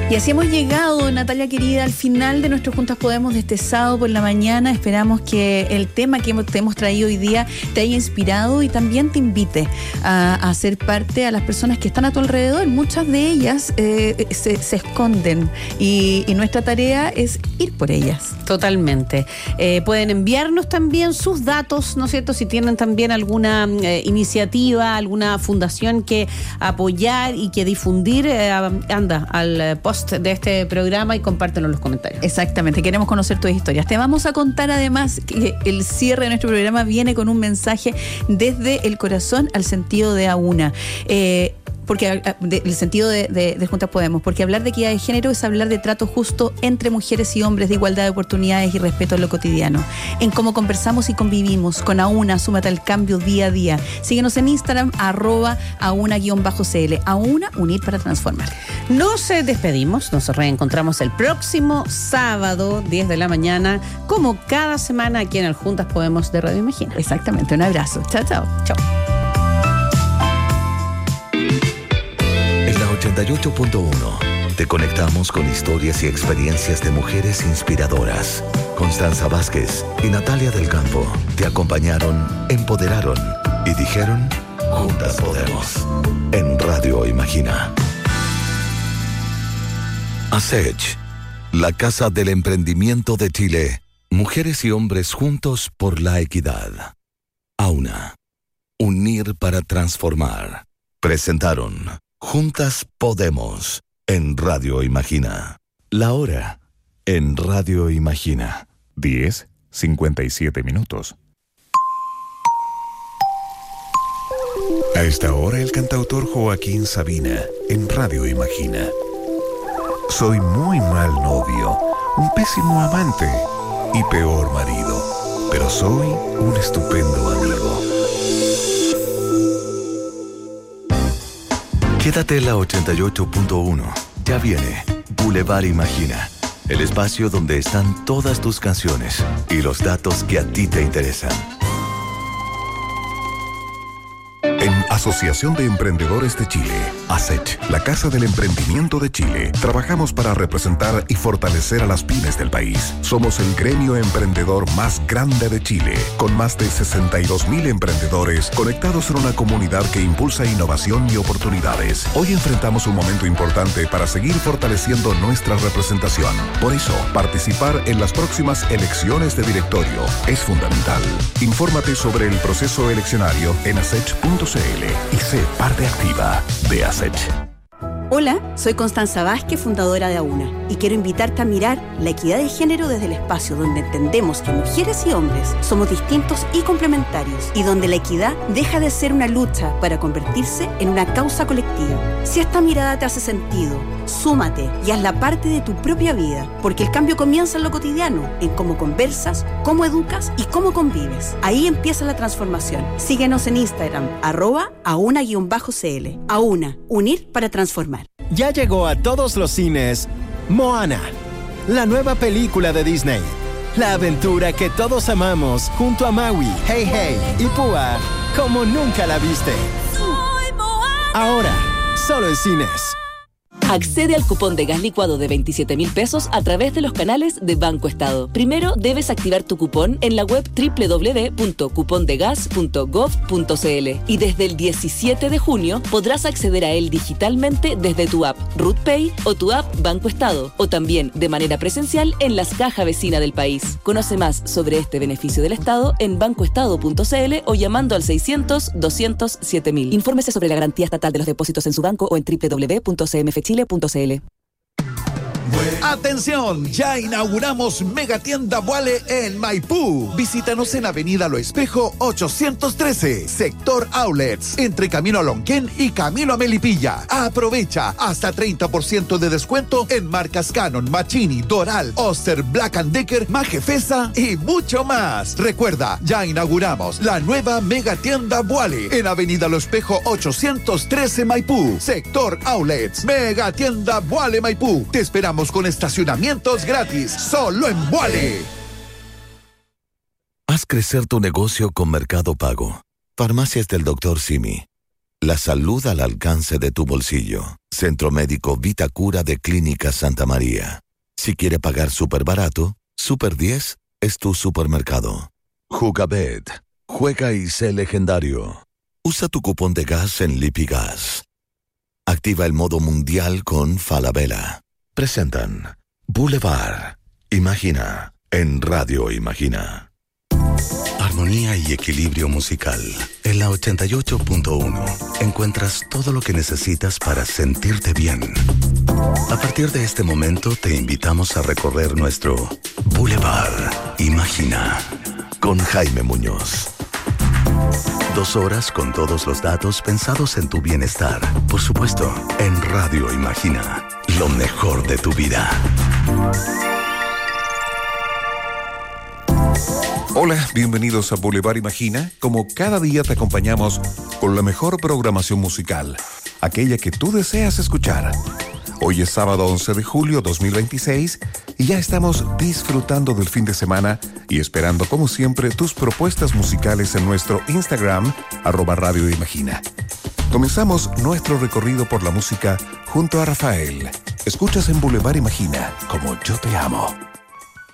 Y así hemos llegado, Natalia querida, al final de nuestro Juntas Podemos de este sábado por la mañana. Esperamos que el tema que te hemos traído hoy día te haya inspirado y también te invite a ser parte a las personas que están a tu alrededor. Muchas de ellas se esconden y nuestra tarea es ir por ellas. Totalmente. Pueden enviarnos también sus datos, ¿no es cierto? Si tienen también alguna iniciativa, alguna fundación que apoyar y que difundir, anda al post de este programa y compártelo en los comentarios. Exactamente, queremos conocer tus historias. Te vamos a contar además que el cierre de nuestro programa viene con un mensaje desde el corazón al sentido de AUNA. Porque el sentido de Juntas Podemos, porque hablar de equidad de género es hablar de trato justo entre mujeres y hombres, de igualdad de oportunidades y respeto en lo cotidiano, en cómo conversamos y convivimos. Con AUNA, súmate al cambio día a día. Síguenos en Instagram, @AUNA_CL. AUNA, unir para transformar. Nos despedimos, nos reencontramos el próximo sábado, 10 de la mañana, como cada semana aquí en el Juntas Podemos de Radio Imagina. Exactamente, un abrazo. Chao, chao. Chao. 88.1. Te conectamos con historias y experiencias de mujeres inspiradoras. Constanza Vázquez y Natalia del Campo te acompañaron, empoderaron y dijeron: Juntas Podemos. En Radio Imagina. ASECH, la Casa del Emprendimiento de Chile. Mujeres y hombres juntos por la equidad. AUNA, unir para transformar. Presentaron Juntas Podemos en Radio Imagina. La hora en Radio Imagina. 10:57. A esta hora el cantautor Joaquín Sabina en Radio Imagina. Soy muy mal novio, un pésimo amante y peor marido, pero soy un estupendo amigo. Quédate en la 88.1. Ya viene Boulevard Imagina, el espacio donde están todas tus canciones y los datos que a ti te interesan. En Asociación de Emprendedores de Chile, ASECH, la Casa del Emprendimiento de Chile, trabajamos para representar y fortalecer a las pymes del país. Somos el gremio emprendedor más grande de Chile, con más de 62.000 emprendedores conectados en una comunidad que impulsa innovación y oportunidades. Hoy enfrentamos un momento importante para seguir fortaleciendo nuestra representación. Por eso, participar en las próximas elecciones de directorio es fundamental. Infórmate sobre el proceso eleccionario en asech.cl y sé parte activa de ASECH. Hola, soy Constanza Vázquez, fundadora de AUNA, y quiero invitarte a mirar la equidad de género desde el espacio donde entendemos que mujeres y hombres somos distintos y complementarios, y donde la equidad deja de ser una lucha para convertirse en una causa colectiva. Si esta mirada te hace sentido, súmate y hazla parte de tu propia vida, porque el cambio comienza en lo cotidiano, en cómo conversas, cómo educas y cómo convives. Ahí empieza la transformación. Síguenos en Instagram, @AUNA_CL. AUNA, unir para transformar. Ya llegó a todos los cines Moana, la nueva película de Disney. La aventura que todos amamos junto a Maui, Hey Hey y Púa como nunca la viste. Ahora, solo en cines. Accede al cupón de gas licuado de 27.000 pesos a través de los canales de Banco Estado. Primero debes activar tu cupón en la web www.cupondegas.gov.cl y desde el 17 de junio podrás acceder a él digitalmente desde tu app RutPay o tu app Banco Estado, o también de manera presencial en las cajas vecinas del país. Conoce más sobre este beneficio del Estado en bancoestado.cl o llamando al 600-200-7000. Infórmese sobre la garantía estatal de los depósitos en su banco o en www.cmfchile.cl. ¡Atención! Ya inauguramos Megatienda Vuale en Maipú. Visítanos en Avenida Lo Espejo 813, sector Outlets, entre Camino a Lonquén y Camino a Melipilla. Aprovecha hasta 30% de descuento en marcas Canon, Machini, Doral, Oster, Black & Decker, Majefesa y mucho más. Recuerda, ya inauguramos la nueva Megatienda Vuale en Avenida Lo Espejo 813 Maipú, sector Outlets. Megatienda Vuale Maipú. Te esperamos con estacionamientos gratis, solo en Vuale. Haz crecer tu negocio con Mercado Pago. Farmacias del Dr. Simi. La salud al alcance de tu bolsillo. Centro Médico Vitacura de Clínica Santa María. Si quiere pagar súper barato, Super 10 es tu supermercado. Jugabet. Juega y sé legendario. Usa tu cupón de gas en Lipigas. Activa el modo mundial con Falabella. Presentan Boulevard. Imagina en Radio Imagina. Armonía y equilibrio musical. En la 88.1 encuentras todo lo que necesitas para sentirte bien. A partir de este momento te invitamos a recorrer nuestro Boulevard Imagina con Jaime Muñoz. 2 horas con todos los datos pensados en tu bienestar. Por supuesto, en Radio Imagina, lo mejor de tu vida. Hola, bienvenidos a Boulevard Imagina. Como cada día te acompañamos con la mejor programación musical, aquella que tú deseas escuchar. Hoy es sábado 11 de julio 2026 y ya estamos disfrutando del fin de semana y esperando como siempre tus propuestas musicales en nuestro Instagram, @Radio Imagina. Comenzamos nuestro recorrido por la música junto a Rafael. Escuchas en Boulevard Imagina, Como yo te amo.